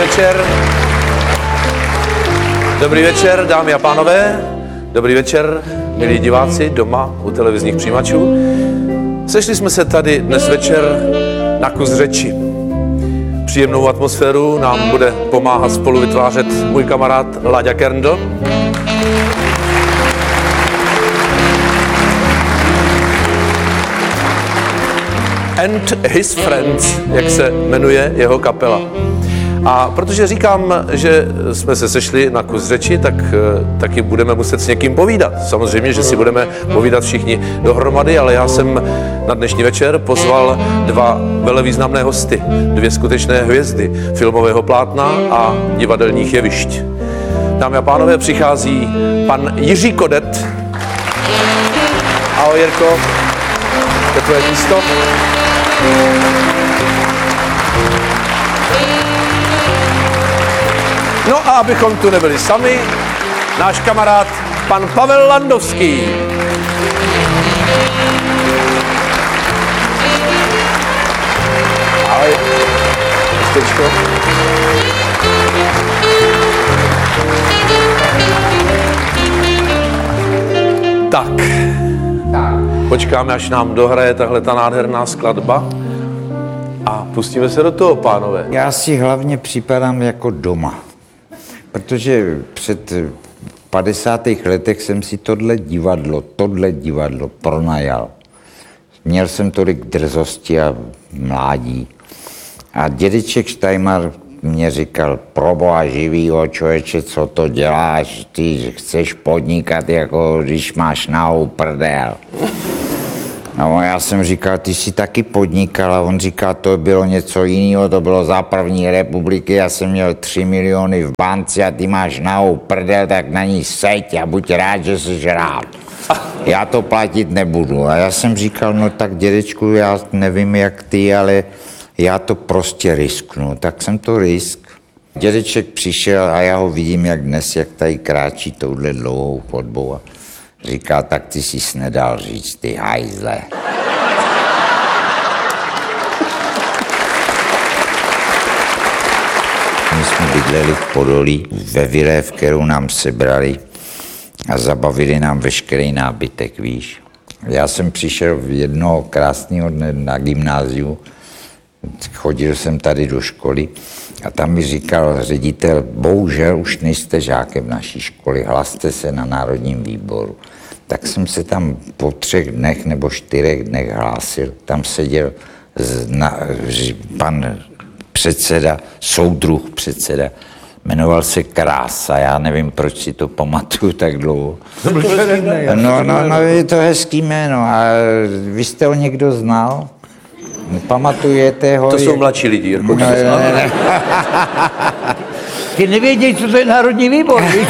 večer. Dobrý večer, dámy a pánové. Dobrý večer, milí diváci doma u televizních přijímačů. Sešli jsme se tady dnes večer na kus řeči. Příjemnou atmosféru nám bude pomáhat spolu vytvářet můj kamarád Láďa Kerndl. And his friends, jak se jmenuje jeho kapela. A protože říkám, že jsme se sešli na kus řeči, tak taky budeme muset s někým povídat. Samozřejmě, že si budeme povídat všichni dohromady, ale já jsem na dnešní večer pozval dva velevýznamné hosty, dvě skutečné hvězdy filmového plátna a divadelních jevišť. Dámy a pánové, přichází pan Jiří Kodet. Ahoj, Jirko, to je tvoje místo. No a abychom tu nebyli sami, náš kamarád pan Pavel Landovský. Ahoj. Místečko. Tak. Počkáme, až nám dohraje tahle ta nádherná skladba a pustíme se do toho, pánové. Já si hlavně připadám jako doma, protože před 50. letech jsem si tohle divadlo pronajal. Měl jsem tolik drzosti a mládí. A dědeček Štajmar mě říkal, proboha živýho člověče, co to děláš, ty chceš podnikat, jako když máš nahou prdel. No, já jsem říkal, ty jsi taky podnikal, a on říkal, to bylo něco jiného, to bylo za první republiky, já jsem měl 3 miliony v bance a ty máš nahou prdel, tak na ní seď a buď rád, že jsi rád. Já to platit nebudu. A já jsem říkal, no tak dědečku, já nevím jak ty, ale já to prostě risknu. Tak jsem to risk. Dědeček přišel a já ho vidím jak dnes, jak tady kráčí touhle dlouhou chodbou a říká, tak ty jsi nedal říct, ty hajzle. My jsme bydleli v Podolí, ve vile, v kterou nám sebrali a zabavili nám veškerý nábytek, víš. Já jsem přišel jednoho krásného dne na gymnáziu, chodil jsem tady do školy a tam mi říkal ředitel, bohužel už nejste žákem naší školy, hlaste se na národním výboru. Tak jsem se tam po 3 dnech nebo 4 dnech hlásil. Tam seděl pan předseda, soudruh předseda, jmenoval se Krása, já nevím, proč si to pamatuju tak dlouho. No, je to hezký jméno. A vy jste ho někdo znal? Pamatujete ho? To jsou mladší lidi, Jirko. Ty nevědějí, co to je Národní výbor, víš?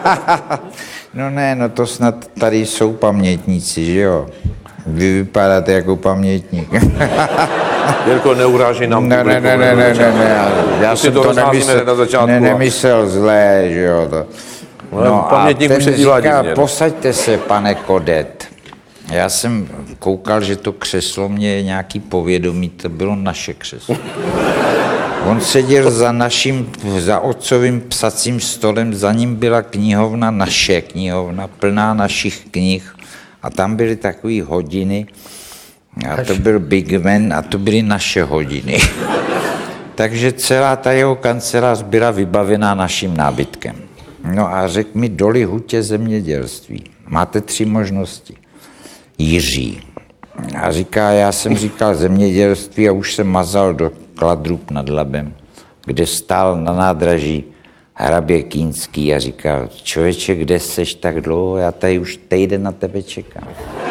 No to snad tady jsou pamětníci, že jo? Vy vypadáte jako pamětník. Jirko, neurážej nám. Ne, já jsem to nemyslel zlé, že jo? No a ten říká, posaďte se, pane Kodet. Já jsem koukal, že to křeslo mě je nějaký povědomí, to bylo naše křeslo. On seděl za otcovým psacím stolem, za ním byla knihovna, naše knihovna, plná našich knih. A tam byly takové hodiny, a to byl Big Man, a to byly naše hodiny. Takže celá ta jeho kancelář byla vybavená naším nábytkem. No a řekl mi, Doli hutě zemědělství. Máte 3 možnosti. Jiří. A já jsem říkal zemědělství a už jsem mazal do Kladrub nad Labem, kde stál na nádraží hrabě Kýnský a říkal, člověče, kde seš tak dlouho, já tady už týden na tebe čekám.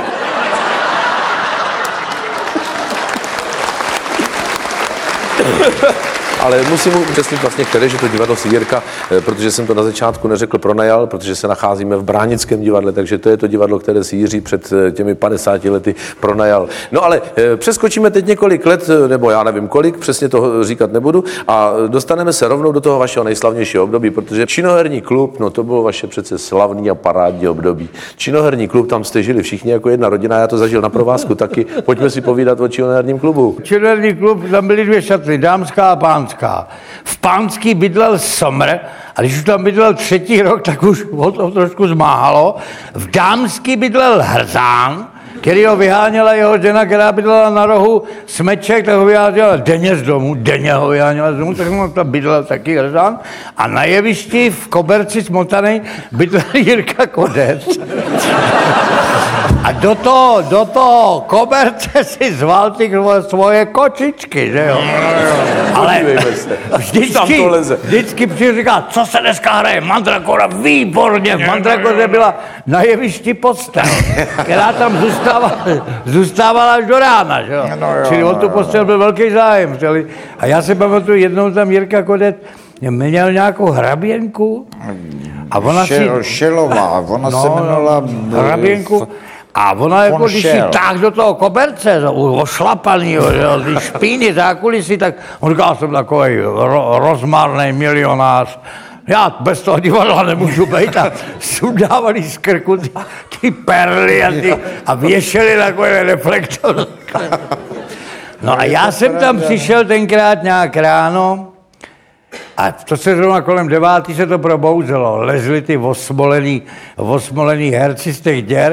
Ale musím mu upřesnit vlastně, které, že to divadlo si Jirka, protože jsem to na začátku neřekl, pronajal, protože se nacházíme v Bránickém divadle, takže to je to divadlo, které si Jiří před těmi 50 lety pronajal. No ale přeskočíme teď několik let, nebo já nevím kolik, přesně to říkat nebudu, a dostaneme se rovnou do toho vašeho nejslavnějšího období, protože Činoherní klub, no to bylo vaše přece slavný a parádní období. Činoherní klub, tam jste žili všichni jako jedna rodina, já to zažil na provázku taky. Pojďme si povídat o Činoherním klubu. Činoherní klub, tam byly 2 šaty, dámská a pánská. Pánská. V Pánský bydlel Somr a když už tam bydlel 3. rok, tak už ho to trošku zmáhalo. V Dámský bydlel Hrzán, který ho vyháněla jeho žena, která bydlela na rohu Smeček, tak ho vyháněla denně z domu, denně ho vyháněla z domu, tak mu tam bydlel taky Hrzán. A na jevišti v Koberci smotanej bydlel Jirka Kodec. A do toho Koberce si zval ty svoje kočičky, že jo? Ale vždycky přijde říká, co se dneska hraje, Mandrakora, výborně, v Mandrakoře byla na jevišti postel, která tam zůstávala až do rána, že jo? Čili o tu postel byl velký zájem. A já se pamatuju, jednou tam Jirka Kodec měl nějakou hraběnku a ona Šelová, ona se jmenovala hraběnku. A ona jako, když si táhl do toho Koberce, ošlapanýho, ty špíny, zákulisí, tak on říkal, jsem takový rozmarný milionář. Já bez toho divadla nemůžu být a sundávali z krku ty perly a věšeli takový reflektor. No a já jsem tam přišel tenkrát nějak ráno a to se zrovna kolem 9. se to probouzelo. Lezli ty osmolený herci z těch děr.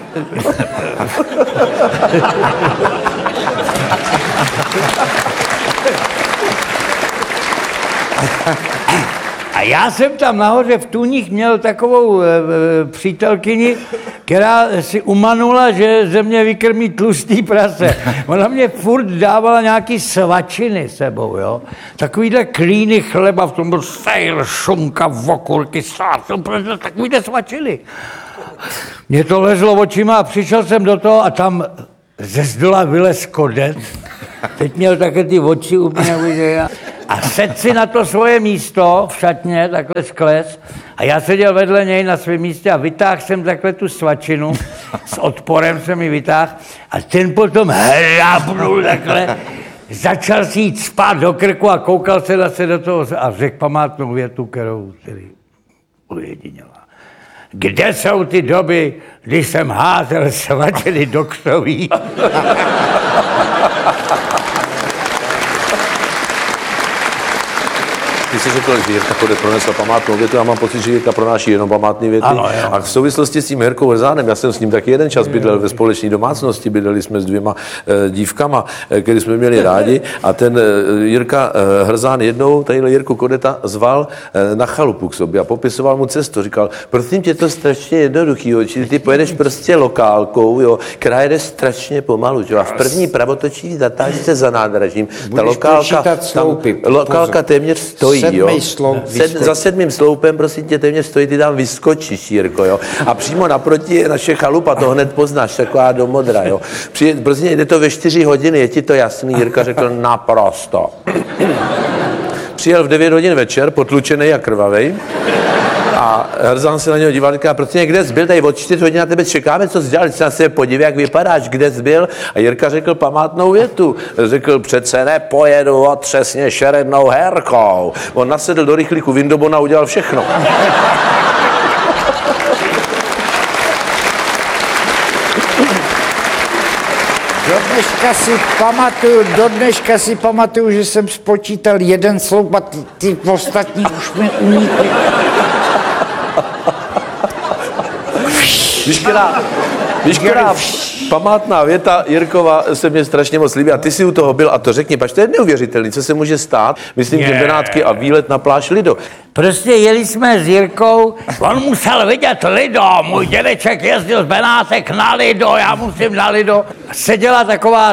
A já jsem tam nahoře v Tůních měl takovou přítelkyni, která si umanula, že ze mě vykrmí tlustý prase. Ona mě furt dávala nějaký svačiny sebou, jo. Takovýhle klíny chleba, v tom byl sejr, šunka, okurky, salát, takovýhle svačiny. Mě to lezlo očima a přišel jsem do toho a tam ze zdola vylez Kodec. Teď měl také ty oči úplně vidět. A sedl si na to svoje místo v šatně, takhle skles. A já seděl vedle něj na svém místě a vytáhl jsem takhle tu svačinu. S odporem jsem ji vytáhl. A ten potom hrabnul takhle. Začal si jít spát do krku a koukal se zase do toho a řekl památnou větu, kterou tedy ujedinila. Kde jsou ty doby, když jsem házel svačiny do křoví? Ty jsi řekl, že Jirka Kodec pronesla památnou větu, já mám pocit, že Jirka pronáší jenom památné věty. Ano, a v souvislosti s tím Jirkou Hrzánem, já jsem s ním taky jeden čas bydlel ve společné domácnosti, bydleli jsme s 2 dívkama, které jsme měli rádi a ten Jirka Hrzán jednou tadyhle Jirku Kodeta zval na chalupu k sobě a popisoval mu cestu. Říkal, prosím tě, to strašně jednoduchý, jo, čili ty pojedeš prostě lokálkou, jo, která jede strašně pomalu, jo, a v první pravotočí zatáčce za nádražím, ta lokálka téměř stojí. Za 7. sloupem, prosím tě, téměř stojí, ty tam vyskočíš, Jirko, jo. A přímo naproti je naše chalupa, to hned poznáš, taková do modra, jo. Prosím, jde to ve 4 hodiny, je ti to jasný? Jirka řekl, naprosto. Přijel v 9 hodin večer, potlučený a krvavej. A Hrzán se na něho díval, říká, prostě kde jsi byl, tady od 4 hodin na tebe čekáme, co jsi dělal, se na sebe podívej, jak vypadáš, kde jsi byl. A Jirka řekl památnou větu, řekl, přece nepojedu otřesně šerednou herkou. On nasedl do rychlíku Windobona a udělal všechno. Do dneška si pamatuju, že jsem spočítal 1 sloup a ty ostatní už mi unikly. Víš, která památná věta Jirkova se mě strašně moc líbí a ty si u toho byl a to řekni, pač to je neuvěřitelný, co se může stát, myslím, že Benátky a výlet na pláž Lido. Prostě jeli jsme s Jirkou, on musel vidět Lido, můj dědeček jezdil z Benátek na Lido, já musím na Lido. Seděla taková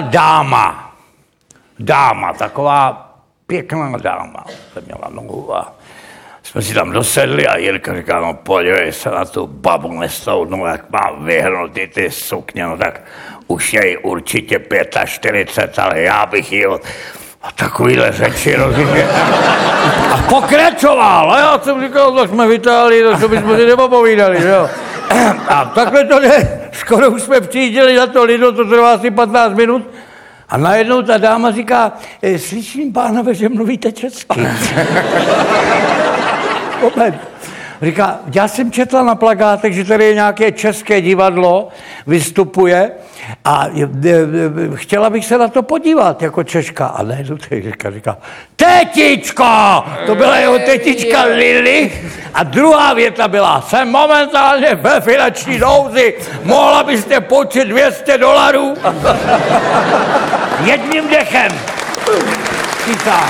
dáma, taková pěkná dáma, se měla nohu a jsme si tam dosedli a Jirka říká, no podívej se na tu babu nestoudnou, jak má vyhrnutý ty sukně, no tak už je jí určitě 45, ale já bych ji a takovýhle řeči, rozumím. A pokračoval, a já jsem říkal, tak jsme vytáhli, to bychom si nepopovídali, jo. A takhle to jde, skoro už jsme přijížděli na to Lido, to trvá asi 15 minut. A najednou ta dáma říká, slyším, pánové, že mluvíte česky. Moment. Říká, já jsem četla na plakátech, že tady je nějaké české divadlo, vystupuje a chtěla bych se na to podívat jako Češka. A ne, říká, tetičko! To byla jeho tetička Lily. A druhá věta byla, jsem momentálně ve finanční nouzi, mohla byste počít $200? Jedním dechem. Chytám.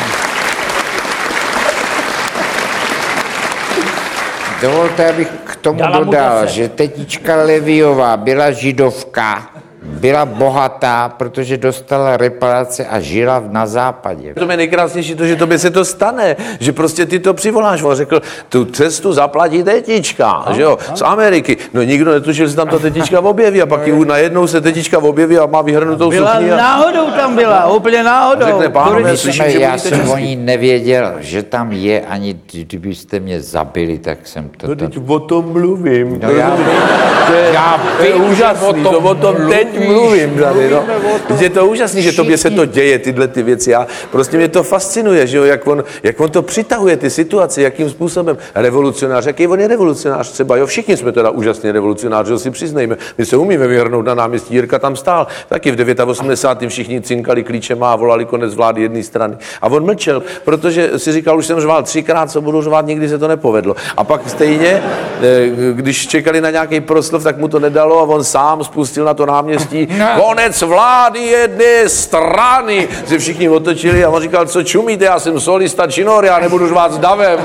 Dovolte, abych k tomu Dala mu dodal, 10. že tetička Leviová byla židovka, byla bohatá, protože dostala reparace a žila na západě. To je nejkrásnější to, že tobě se to stane, že prostě ty to přivoláš. On řekl, tu cestu zaplatí tetička, že jo, z Ameriky. No nikdo netušil, že se tam ta tetička objeví a pak ji najednou se tetička objeví a má vyhrnutou Byla sukni. náhodou tam byla, úplně náhodou. Řekne, pánové, slyším, že Já mluvíte jsem o česky. ní nevěděl, že tam je, ani kdybyste mě zabili, tak jsem to... No teď o tom mluvím. No já vím. To je úžasný, to o tom teď mluvím. Tady, no. Je to úžasný, že tobě se to děje, tyhle ty věci. Já, prostě mě to fascinuje, že jo, jak on to přitahuje, ty situace, jakým způsobem. Revolucionář, jaký on je revolucionář třeba, jo, všichni jsme teda úžasně revolucionáři, jo, si přiznejme. My se umíme vyhrnout na náměstí, Jirka tam stál, taky v 89. všichni cinkali klíčema a volali konec vlády jedné strany. A on mlčel, protože si říkal, už jsem řval 3krát, co budu řvát, nikdy se to nepovedlo. A pak stejně, když čekali na nějaký proslov, tak mu to nedalo a on sám spustil na to náměstí konec vlády jedné strany. Se všichni otočili a on říkal, co čumíte, já jsem solista činor, já nebudu řvát s davem.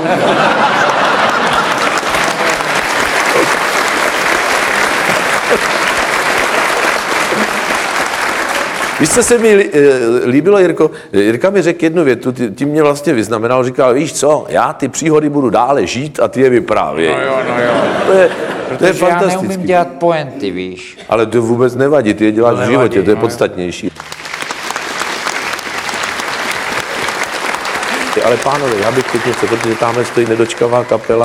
Víš, co se mi líbilo, Jirko? Jirka mi řekl jednu větu, tím mě vlastně vyznamenal, říkal, víš co, já ty příhody budu dále žít a ty je vyprávěj. No jo. To je Protože já neumím fantastický. dělat pointy, víš. Ale to vůbec nevadí, ty je děláš v životě, to je podstatnější. Ale pánové, já bych teď něco, protože tamhle stojí nedočkavá kapela.